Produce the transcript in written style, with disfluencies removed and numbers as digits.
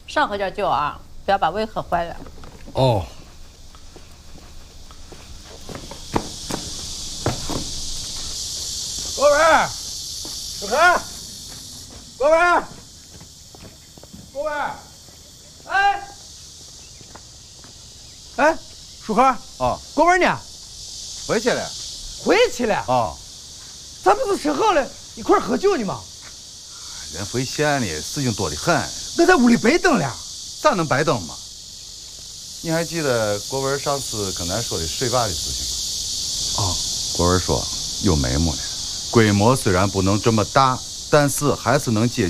少喝点酒啊，不要把胃喝坏了。 哦。郭文，小开，郭文，郭文，哎，哎，舒克， 哦， 郭文呢？ 回去了。 回去了。 哦， 咱不是说好了一块喝酒呢吗？ 人回县里事情多得很， 我在屋里白等了。 咋能白等嘛？你还记得国文上次跟咱说的水坝的事情吗？ 哦， 国文说有眉目了，规模虽然不能这么大，但是还是能解决。